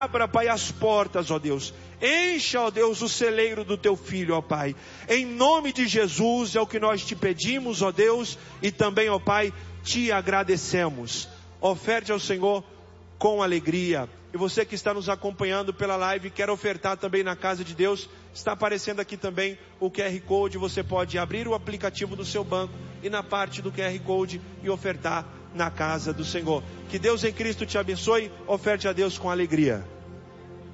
Abra, Pai, as portas, ó Deus. Encha, ó Deus, o celeiro do teu filho, ó Pai. Em nome de Jesus é o que nós te pedimos, ó Deus. E também, ó Pai, te agradecemos. Oferte ao Senhor com alegria. E você que está nos acompanhando pela live, quer ofertar também na casa de Deus, está aparecendo aqui também o QR Code. Você pode abrir o aplicativo do seu banco e na parte do QR Code e ofertar na casa do Senhor. Que Deus em Cristo te abençoe. Oferte a Deus com alegria.